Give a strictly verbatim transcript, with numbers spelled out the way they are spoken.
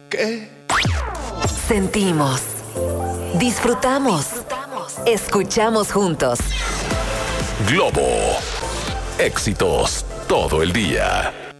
¿Qué? Sentimos, disfrutamos, escuchamos juntos. Globo. Éxitos todo el día.